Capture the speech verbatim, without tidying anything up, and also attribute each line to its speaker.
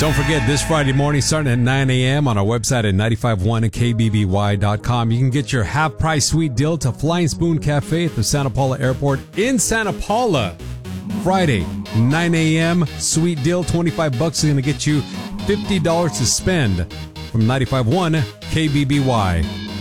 Speaker 1: Don't forget, this Friday morning, starting at nine a.m. on our website at nine five one K B B Y dot com, you can get your half-price sweet deal to Flying Spoon Cafe at the Santa Paula Airport in Santa Paula. Friday, nine a.m., sweet deal, twenty-five bucks is going to get you fifty dollars to spend from nine five one K B B Y.